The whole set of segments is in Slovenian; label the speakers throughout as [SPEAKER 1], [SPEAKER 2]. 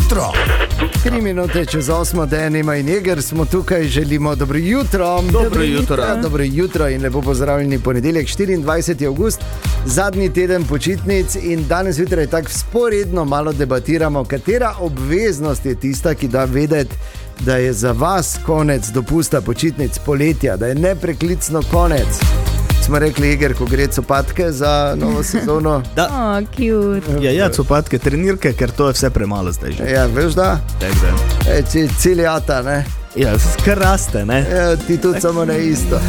[SPEAKER 1] jutro.
[SPEAKER 2] 3 minute čez 8, Denima in Jeger smo tukaj, želimo dobro jutro. Dobro jutro in lepo pozdravljeni ponedeljek, 24. avgust, zadnji teden počitnic in danes jutraj tako sporedno malo debatiramo, katera obveznost je tista, ki da vedeti, da je za vas konec dopusta počitnic poletja, da je nepreklicno konec. Smo rekli, Jeger, ko gre copatke za novo sezono.
[SPEAKER 3] Da. Cute. Ja, copatke, trenirke, ker to je vse premalo zdaj že.
[SPEAKER 2] Ja, veš da? Ciljata, ne?
[SPEAKER 3] Ja, kar raste, ne?
[SPEAKER 2] Ja, ti tudi samo ne isto.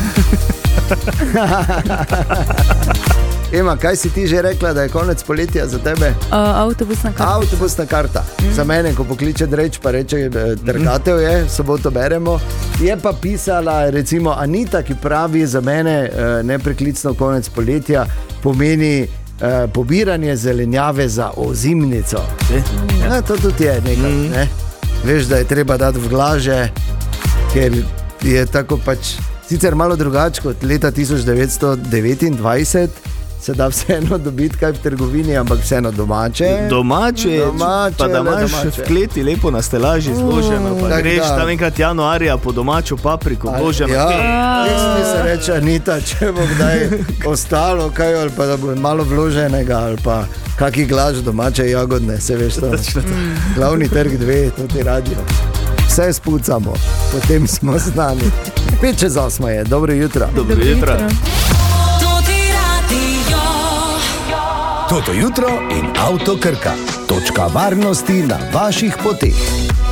[SPEAKER 2] Ema, kaj si ti že rekla, da je konec poletja za tebe?
[SPEAKER 4] Avtobusna karta.
[SPEAKER 2] Avtobusna karta. Za mene, ko pokliče Dreč, pa reče, trgatev je, soboto beremo. Je pa pisala, recimo, Anita, ki pravi, za mene nepreklicno konec poletja pomeni pobiranje zelenjave za ozimnico. Ja, to tudi je nekaj, ne? Veš, da je treba dati v glaže, ker je tako pač, sicer malo drugače kot leta 1929, se da vseeno dobiti kaj v trgovini, ampak vseeno domače,
[SPEAKER 3] pa da imaš v kleti lepo na stelaži zloženo, pa greš tam enkrat januarja po domačo papriko vloženo.
[SPEAKER 2] Ja, mi se reče, Anita, če bo kdaj ostalo kaj, ali pa da bo malo vloženega, ali pa kaki glaž domače jagodne, se veš to. Glavni trg 2, to ti radio. Vse spucamo, potem smo znani. 5 čez 8 je, dobro jutro.
[SPEAKER 3] Dobro jutro.
[SPEAKER 1] Toto jutro in Avto Krka. Točka varnosti na vaših poteh.